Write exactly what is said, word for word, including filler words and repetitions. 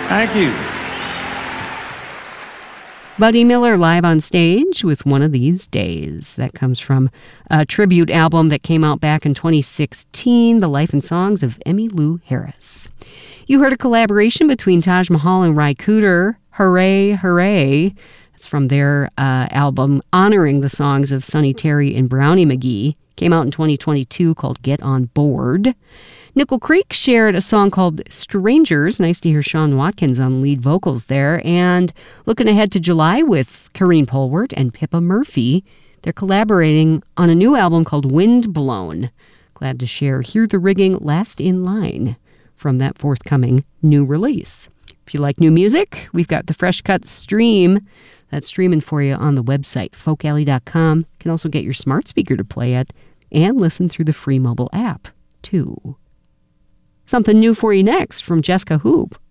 Thank you. Buddy Miller live on stage with One of These Days. That comes from a tribute album that came out back in twenty sixteen, The Life and Songs of Emmylou Harris. You heard a collaboration between Taj Mahal and Ry Cooder, Hooray, Hooray. It's from their uh, album honoring the songs of Sonny Terry and Brownie McGhee. Came out in twenty twenty-two, called Get On Board. Nickel Creek shared a song called Strangers. Nice to hear Sean Watkins on lead vocals there. And looking ahead to July with Kareen Polwart and Pippa Murphy. They're collaborating on a new album called Wind Blown. Glad to share Hear the Rigging, Last in Line from that forthcoming new release. If you like new music, we've got the Fresh Cut Stream. That's streaming for you on the website, folk alley dot com. You can also get your smart speaker to play it and listen through the free mobile app, too. Something new for you next from Jessica Hoop.